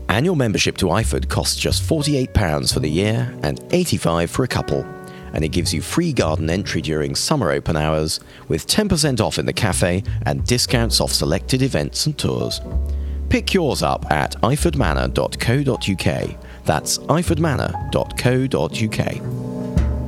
Annual membership to IFOD costs just £48 for the year and £85 for a couple, and it gives you free garden entry during summer open hours with 10% off in the cafe and discounts off selected events and tours. Pick yours up at ifordmanor.co.uk. That's ifordmanor.co.uk.